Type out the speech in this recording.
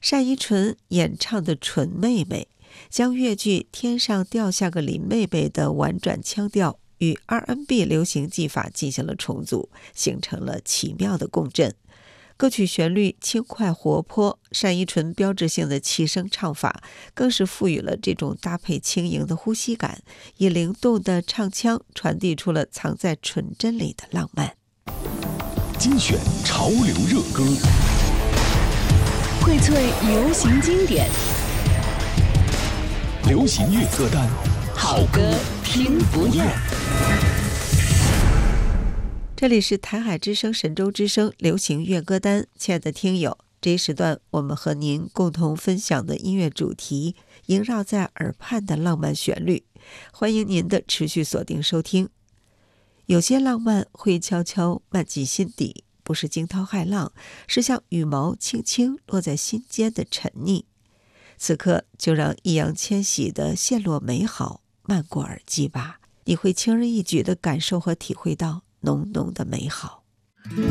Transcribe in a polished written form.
单依纯演唱的《纯妹妹》将粤剧天上掉下个林妹妹的婉转腔调与 R&B 流行技法进行了重组，形成了奇妙的共振。歌曲旋律轻快活泼，单依纯标志性的气声唱法更是赋予了这种搭配轻盈的呼吸感，以灵动的唱腔传递出了藏在纯真里的浪漫。 精选潮流热歌， 荟萃流行经典， 流行乐歌单， 好歌听不厌。 这里是台海之声神州之声流行乐歌单，亲爱的听友，这一时段我们和您共同分享的音乐主题萦绕在耳畔的浪漫旋律，欢迎您的持续锁定收听。有些浪漫会悄悄漫进心底，不是惊涛骇浪，是像羽毛轻轻落在心间的沉溺。此刻就让易烊千玺的陷落美好漫过耳际吧，你会轻而易举地感受和体会到浓浓的美好。